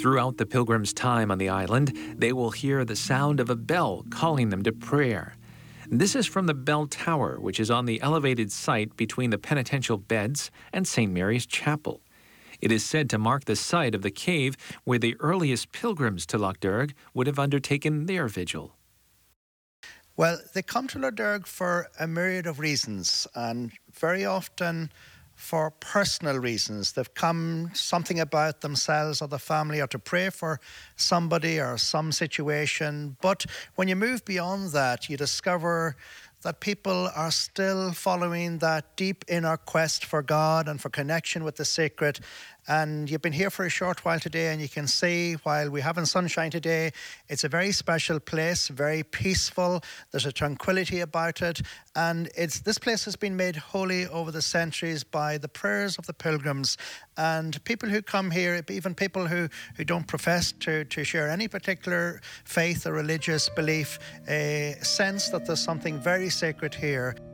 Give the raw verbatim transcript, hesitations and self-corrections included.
Throughout the pilgrims' time on the island, they will hear the sound of a bell calling them to prayer. This is from the bell tower, which is on the elevated site between the penitential beds and Saint Mary's Chapel. It is said to mark the site of the cave where the earliest pilgrims to Lough Derg would have undertaken their vigil. Well, they come to Lough Derg for a myriad of reasons, and very often for personal reasons. They've come something about themselves or the family, or to pray for somebody or some situation. But when you move beyond that, you discover that people are still following that deep inner quest for God and for connection with the sacred. And you've been here for a short while today, and you can see, while we haven't sunshine today, it's a very special place, very peaceful. There's a tranquility about it. And it's this place has been made holy over the centuries by the prayers of the pilgrims. And people who come here, even people who, who don't profess to, to share any particular faith or religious belief, uh, sense that there's something very sacred here.